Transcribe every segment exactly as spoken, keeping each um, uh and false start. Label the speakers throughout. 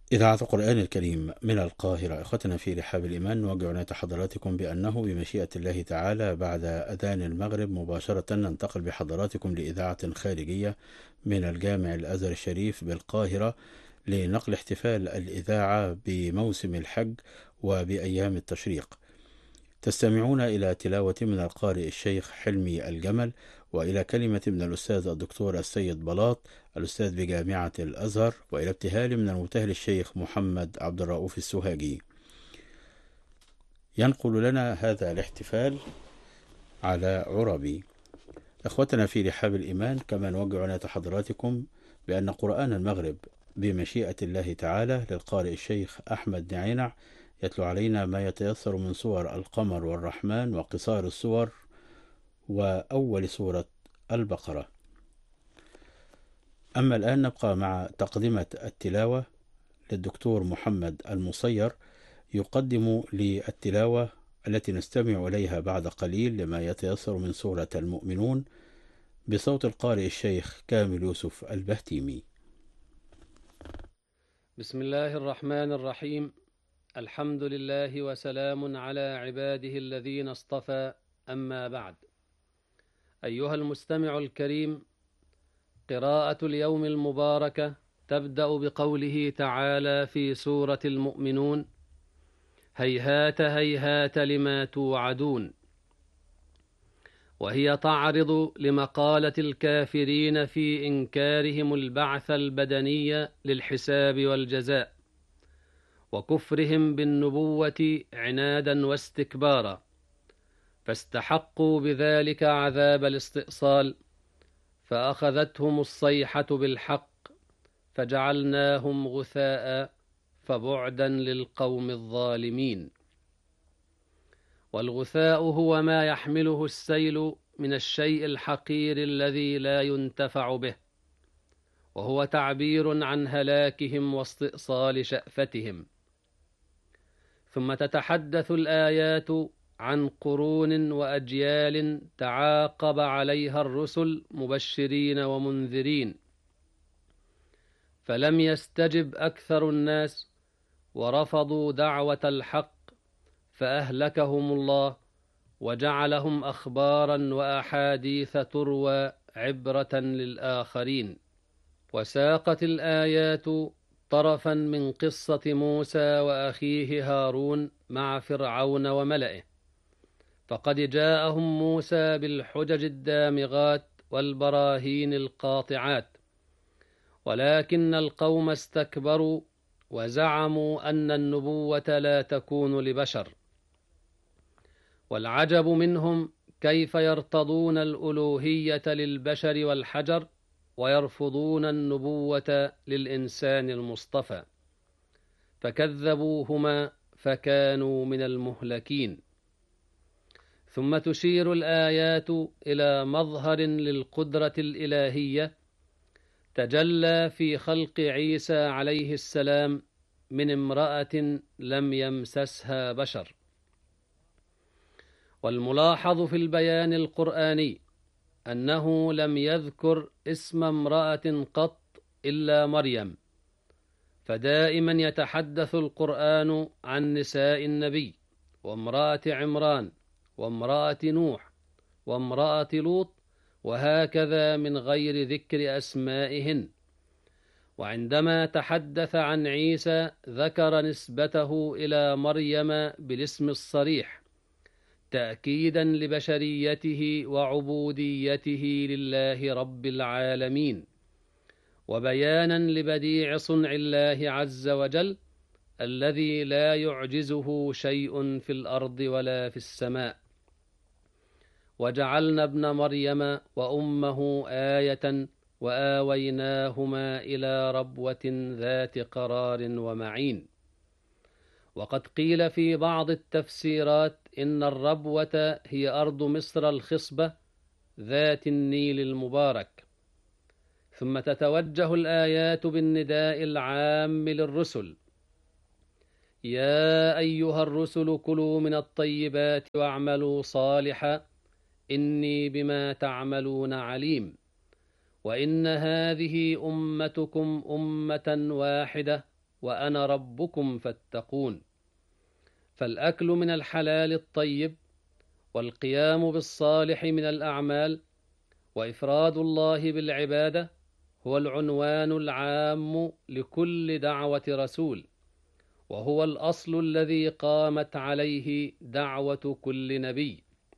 Speaker 1: إذاعة القرآن الكريم من القاهرة. إخوتنا في رحاب الإيمان، نوجه عناية حضراتكم بأنه بمشيئة الله تعالى بعد أذان المغرب مباشرة ننتقل بحضراتكم لإذاعة خارجية من الجامع الأزهر الشريف بالقاهرة لنقل احتفال الإذاعة بموسم الحج وبأيام التشريق. تستمعون إلى تلاوة من القارئ الشيخ حلمي الجمل، وإلى كلمة من الأستاذ الدكتور السيد بلاط الأستاذ بجامعة الأزهر، وإلى ابتهال من المبتهل الشيخ محمد عبد الرؤوف السوهاجي. ينقل لنا هذا الاحتفال على عربي. أخوتنا في رحاب الإيمان، كما نوجه عناية حضراتكم بأن قرآن المغرب بمشيئة الله تعالى للقارئ الشيخ أحمد نعينع يتلو علينا ما يتيسر من سور القمر والرحمن وقصار السور وأول سورة البقرة. أما الآن نبقى مع تقدمة التلاوة للدكتور محمد المصير، يقدم للتلاوة التي نستمع إليها بعد قليل لما يتيسر من سورة المؤمنون بصوت القارئ الشيخ كامل يوسف البهتيمي.
Speaker 2: بسم الله الرحمن الرحيم. الحمد لله وسلام على عباده الذين اصطفى، أما بعد. أيها المستمع الكريم، قراءة اليوم المباركة تبدأ بقوله تعالى في سورة المؤمنون: هيهات هيهات لما توعدون، وهي تعرض لمقالة الكافرين في إنكارهم البعث البدني للحساب والجزاء، وكفرهم بالنبوة عنادا واستكبارا، فاستحقوا بذلك عذاب الاستئصال، فأخذتهم الصيحة بالحق فجعلناهم غثاء، فبعدا للقوم الظالمين. والغثاء هو ما يحمله السيل من الشيء الحقير الذي لا ينتفع به، وهو تعبير عن هلاكهم واستئصال شأفتهم. ثم تتحدث الآيات عن قرون وأجيال تعاقب عليها الرسل مبشرين ومنذرين، فلم يستجب أكثر الناس ورفضوا دعوة الحق، فأهلكهم الله وجعلهم أخبارا وأحاديث تروى عبرة للآخرين. وساقت الآيات طرفا من قصة موسى وأخيه هارون مع فرعون وملئه، فقد جاءهم موسى بالحجج الدامغات والبراهين القاطعات، ولكن القوم استكبروا وزعموا أن النبوة لا تكون لبشر. والعجب منهم كيف يرتضون الألوهية للبشر والحجر ويرفضون النبوة للإنسان المصطفى، فكذبوهما فكانوا من المهلكين. ثم تشير الآيات إلى مظهر للقدرة الإلهية تجلى في خلق عيسى عليه السلام من امرأة لم يمسسها بشر. والملاحظ في البيان القرآني أنه لم يذكر اسم امرأة قط إلا مريم، فدائما يتحدث القرآن عن نساء النبي وامرأة عمران وامرأة نوح وامرأة لوط، وهكذا من غير ذكر أسمائهن. وعندما تحدث عن عيسى ذكر نسبته إلى مريم بالاسم الصريح، تأكيدا لبشريته وعبوديته لله رب العالمين، وبيانا لبديع صنع الله عز وجل الذي لا يعجزه شيء في الأرض ولا في السماء. وجعلنا ابن مريم وأمه آية وآويناهما إلى ربوة ذات قرار ومعين. وقد قيل في بعض التفسيرات إن الربوة هي أرض مصر الخصبة ذات النيل المبارك. ثم تتوجه الآيات بالنداء العام للرسل: يا أيها الرسل كلوا من الطيبات واعملوا صالحا إني بما تعملون عليم، وإن هذه أمتكم أمة واحدة وأنا ربكم فاتقون. فالأكل من الحلال الطيب والقيام بالصالح من الأعمال وإفراد الله بالعبادة هو العنوان العام لكل دعوة رسول، وهو الأصل الذي قامت عليه دعوة كل نبي.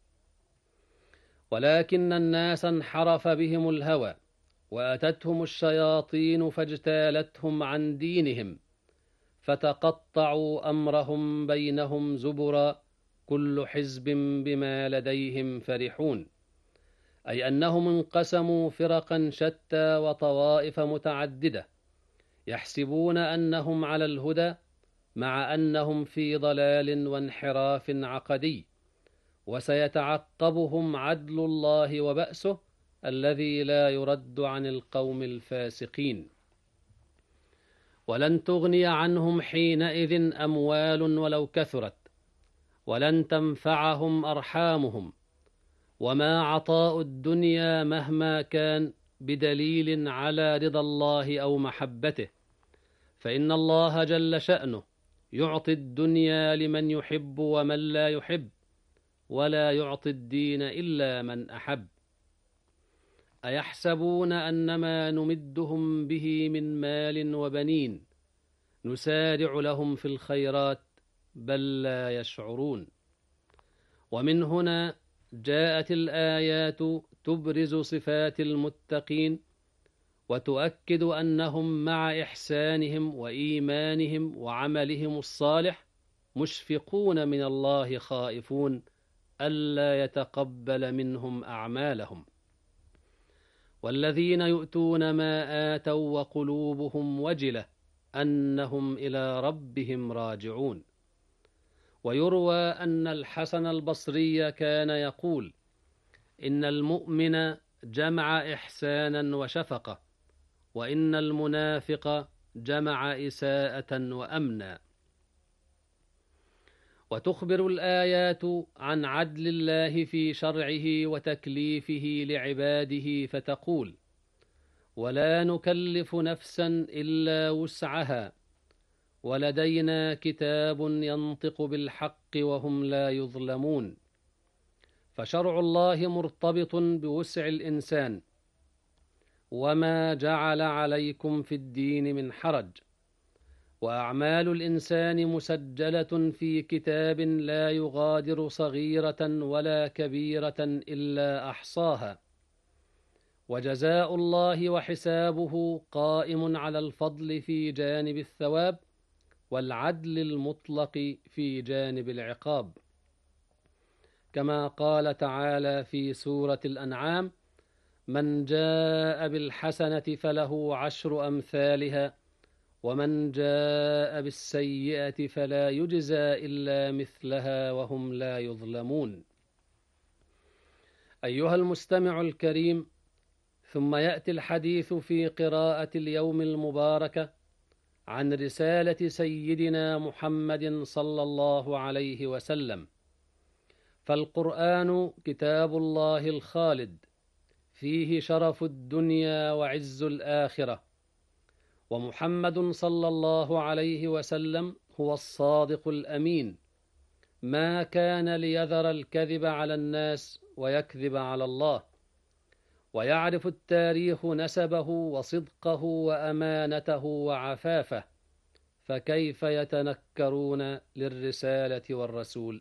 Speaker 2: ولكن الناس انحرف بهم الهوى وأتتهم الشياطين فاجتالتهم عن دينهم، فتقطعوا أمرهم بينهم زبرا كل حزب بما لديهم فرحون، أي أنهم انقسموا فرقا شتى وطوائف متعددة يحسبون أنهم على الهدى مع أنهم في ضلال وانحراف عقدي، وسيتعقبهم عدل الله وبأسه الذي لا يرد عن القوم الفاسقين. ولن تغني عنهم حينئذ أموال ولو كثرت، ولن تنفعهم أرحامهم، وما عطاء الدنيا مهما كان بدليل على رضا الله أو محبته، فإن الله جل شأنه يعطي الدنيا لمن يحب ومن لا يحب، ولا يعطي الدين إلا من أحب. أيحسبون أنما نمدهم به من مال وبنين نسارع لهم في الخيرات بل لا يشعرون. ومن هنا جاءت الآيات تبرز صفات المتقين وتؤكد أنهم مع إحسانهم وإيمانهم وعملهم الصالح مشفقون من الله خائفون ألا يتقبل منهم أعمالهم. والذين يؤتون ما آتوا وقلوبهم وجلة أنهم إلى ربهم راجعون. ويروى أن الحسن البصري كان يقول: إن المؤمن جمع إحسانا وشفقة، وإن المنافق جمع إساءة وأمنا. وتخبر الآيات عن عدل الله في شرعه وتكليفه لعباده فتقول: ولا نكلف نفسا إلا وسعها ولدينا كتاب ينطق بالحق وهم لا يظلمون. فشرع الله مرتبط بوسع الإنسان، وما جعل عليكم في الدين من حرج، وأعمال الإنسان مسجلة في كتاب لا يغادر صغيرة ولا كبيرة إلا أحصاها. وجزاء الله وحسابه قائم على الفضل في جانب الثواب والعدل المطلق في جانب العقاب، كما قال تعالى في سورة الأنعام: من جاء بالحسنة فله عشر أمثالها ومن جاء بالسيئة فلا يجزى إلا مثلها وهم لا يظلمون. أيها المستمع الكريم، ثم يأتي الحديث في قراءة اليوم المباركة عن رسالة سيدنا محمد صلى الله عليه وسلم. فالقرآن كتاب الله الخالد، فيه شرف الدنيا وعز الآخرة، ومحمد صلى الله عليه وسلم هو الصادق الأمين، ما كان ليذر الكذب على الناس ويكذب على الله. ويعرف التاريخ نسبه وصدقه وأمانته وعفافه، فكيف يتنكرون للرسالة والرسول؟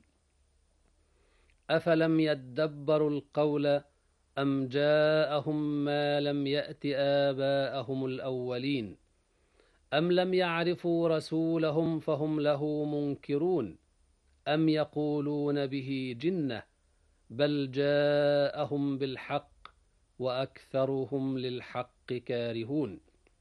Speaker 2: أفلم يدبروا القول أم جاءهم ما لم يأت آباءهم الأولين أم لم يعرفوا رسولهم فهم له منكرون أم يقولون به جنة بل جاءهم بالحق وأكثرهم للحق كارهون.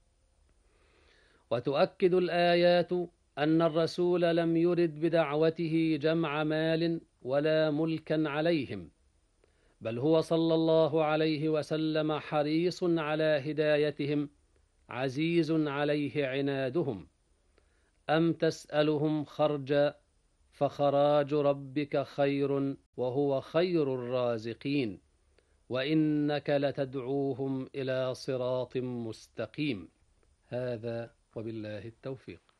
Speaker 2: وتؤكد الآيات أن الرسول لم يرد بدعوته جمع مال ولا ملكا عليهم، بل هو صلى الله عليه وسلم حريص على هدايتهم عزيز عليه عنادهم. أم تسألهم خرجا فخراج ربك خير وهو خير الرازقين وإنك لتدعوهم إلى صراط مستقيم. هذا وبالله التوفيق.